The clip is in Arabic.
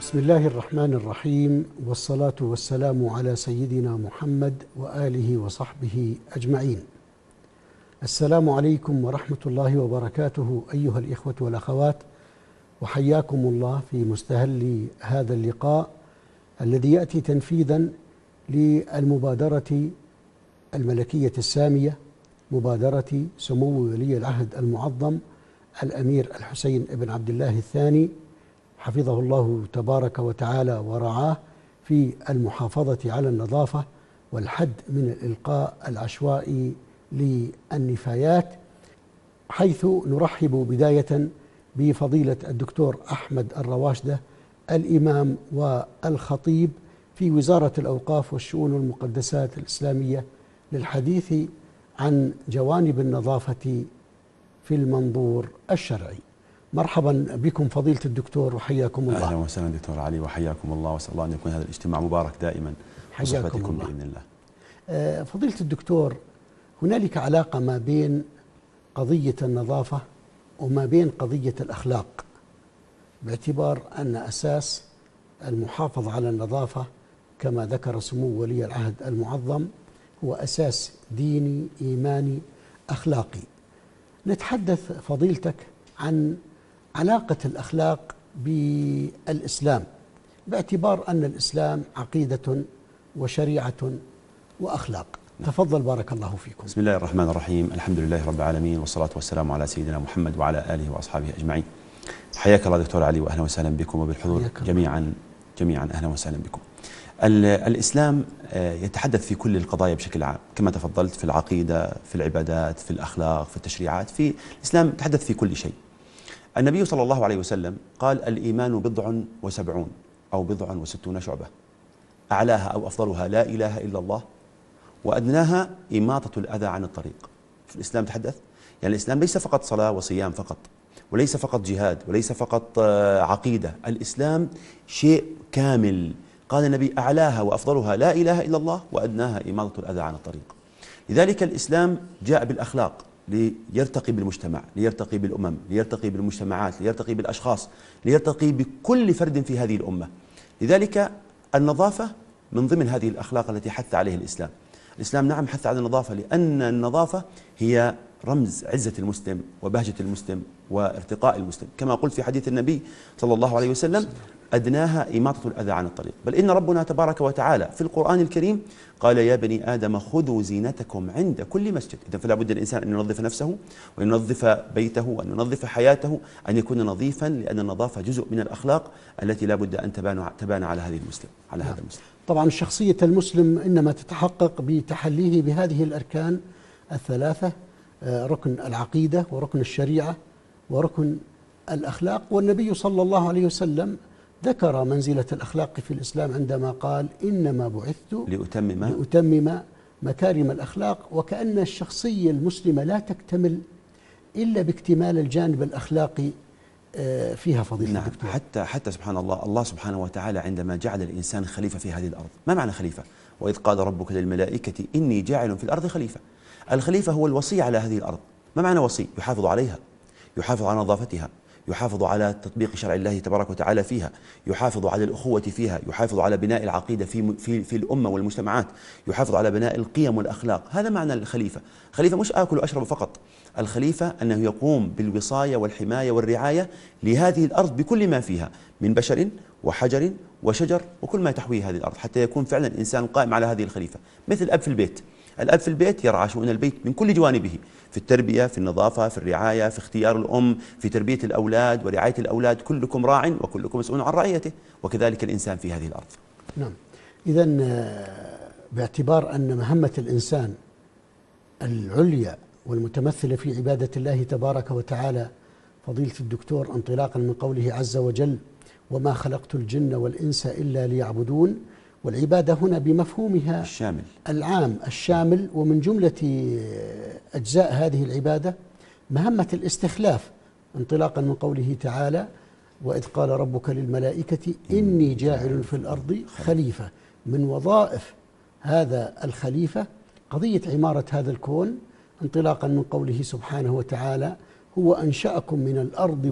بسم الله الرحمن الرحيم، والصلاة والسلام على سيدنا محمد وآله وصحبه أجمعين. السلام عليكم ورحمة الله وبركاته أيها الإخوة والأخوات، وحياكم الله في مستهل هذا اللقاء الذي يأتي تنفيذا للمبادرة الملكية السامية، مبادرة سمو ولي العهد المعظم الأمير الحسين بن عبد الله الثاني حفظه الله تبارك وتعالى ورعاه في المحافظة على النظافة والحد من الإلقاء العشوائي للنفايات، حيث نرحب بداية بفضيلة الدكتور أحمد الرواشدة الإمام والخطيب في وزارة الأوقاف والشؤون والمقدسات الإسلامية للحديث عن جوانب النظافة في المنظور الشرعي. مرحبا بكم فضيلة الدكتور وحياكم الله. أهلا وسهلا دكتور علي وحياكم الله، وأسأل الله أن يكون هذا الاجتماع مبارك دائما بصحبتكم بإذن الله. فضيلة الدكتور، هنالك علاقة ما بين قضية النظافة وما بين قضية الأخلاق، باعتبار أن أساس المحافظة على النظافة كما ذكر سمو ولي العهد المعظم هو أساس ديني إيماني أخلاقي. نتحدث فضيلتك عن علاقة الأخلاق بالإسلام، باعتبار أن الإسلام عقيدة وشريعة وأخلاق. تفضل بارك الله فيكم. بسم الله الرحمن الرحيم، الحمد لله رب العالمين، والصلاة والسلام على سيدنا محمد وعلى آله وأصحابه أجمعين. حياك الله دكتور علي، وأهلا وسهلا بكم وبالحضور جميعا أهلا وسهلا بكم. الإسلام يتحدث في كل القضايا بشكل عام، كما تفضلت، في العقيدة، في العبادات، في الأخلاق، في التشريعات، في الإسلام يتحدث في كل شيء. النبي صلى الله عليه وسلم قال: الإيمان 70 أو 60 شعبة، أعلاها أو أفضلها لا إله إلا الله، وأدناها إماطة الأذى عن الطريق. في الإسلام تحدث، يعني الإسلام ليس فقط صلاة وصيام فقط، وليس فقط جهاد، وليس فقط عقيدة. الإسلام شيء كامل. قال النبي: أعلاها وأفضلها لا إله إلا الله، وأدناها إماطة الأذى عن الطريق. لذلك الإسلام جاء بالأخلاق ليرتقي بالمجتمع، ليرتقي بالأمم، ليرتقي بالمجتمعات، ليرتقي بالأشخاص، ليرتقي بكل فرد في هذه الأمة. لذلك النظافة من ضمن هذه الأخلاق التي حث عليه الإسلام. الإسلام نعم حث على النظافة، لأن النظافة هي رمز عزة المسلم وبهجة المسلم وارتقاء المسلم، كما قلت في حديث النبي صلى الله عليه وسلم: أدناها إماطة الأذى عن الطريق. بل إن ربنا تبارك وتعالى في القرآن الكريم قال: يا بني آدم خذوا زينتكم عند كل مسجد. إذن فلا بد الإنسان أن ينظف نفسه، وأن ينظف بيته، وأن ينظف حياته، أن يكون نظيفا، لأن النظافة جزء من الأخلاق التي لا بد أن تبان على هذا المسلم. طبعا شخصية المسلم إنما تتحقق بتحليه بهذه الأركان الثلاثة: ركن العقيدة، وركن الشريعة، وركن الأخلاق. والنبي صلى الله عليه وسلم ذكر منزلة الأخلاق في الإسلام عندما قال: إنما بعثت لأتمم مكارم الأخلاق. وكأن الشخصية المسلمة لا تكتمل إلا باكتمال الجانب الأخلاقي فيها فضيلة الدكتور. حتى سبحان الله، الله سبحانه وتعالى عندما جعل الإنسان خليفة في هذه الأرض. ما معنى خليفة؟ وإذ قال ربك للملائكة إني جاعل في الأرض خليفة. الخليفة هو الوصي على هذه الأرض. ما معنى وصي؟ يحافظ عليها، يحافظ على نظافتها، يحافظ على تطبيق شرع الله تبارك وتعالى فيها، يحافظ على الأخوة فيها، يحافظ على بناء العقيدة في الأمة والمجتمعات، يحافظ على بناء القيم والأخلاق. هذا معنى الخليفة. خليفة مش آكل وأشرب فقط. الخليفة أنه يقوم بالوصاية والحماية والرعاية لهذه الأرض بكل ما فيها من بشر وحجر وشجر وكل ما تحويه هذه الأرض، حتى يكون فعلا إنسان قائم على هذه الخليفة. مثل الأب في البيت. الأب في البيت يرعى شؤون البيت من كل جوانبه، في التربية، في النظافة، في الرعاية، في اختيار الأم، في تربية الأولاد ورعاية الأولاد. كلكم راع وكلكم مسؤول عن رعيته، وكذلك الإنسان في هذه الأرض. نعم. إذن باعتبار أن مهمة الإنسان العليا والمتمثلة في عبادة الله تبارك وتعالى، فضيلة الدكتور، انطلاقا من قوله عز وجل: وما خلقت الجن والإنس إلا ليعبدون. والعبادة هنا بمفهومها العام الشامل، ومن جملة أجزاء هذه العبادة مهمة الاستخلاف، انطلاقا من قوله تعالى: وإذ قال ربك للملائكة إني جاعل في الأرض خليفة. من وظائف هذا الخليفة قضية عمارة هذا الكون، انطلاقا من قوله سبحانه وتعالى: هو أنشأكم من الأرض